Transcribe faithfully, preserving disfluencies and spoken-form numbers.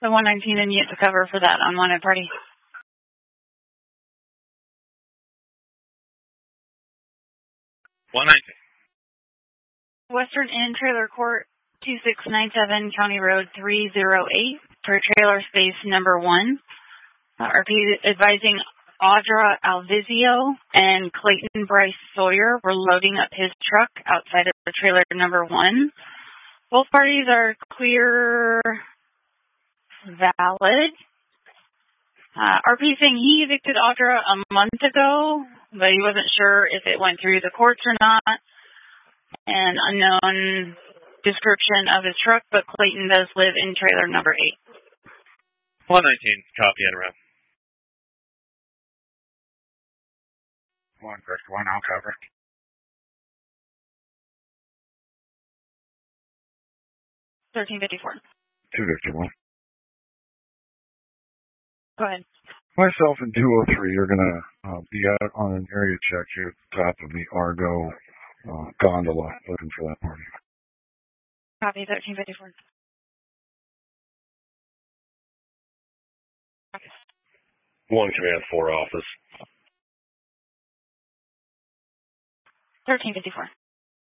The one nineteen and yet to cover for that unwanted party. one nineteen. Western Inn Trailer Court, two six nine seven County Road three oh eight for trailer space number one. Uh, R P advising Audra Alvizio and Clayton Bryce Sawyer were loading up his truck outside of the trailer number one. Both parties are clear, valid. Uh, R P saying he evicted Audra a month ago, but he wasn't sure if it went through the courts or not. An unknown description of his truck, but Clayton does live in trailer number eight. one nineteen, copy and around. one fifty-one, I'll cover. thirteen fifty-four. two fifty-one. Go ahead. Myself and two oh three are going to uh, be out on an area check here at the top of the Argo uh, gondola looking for that party. Copy, thirteen fifty-four. One command, four office. thirteen fifty-four.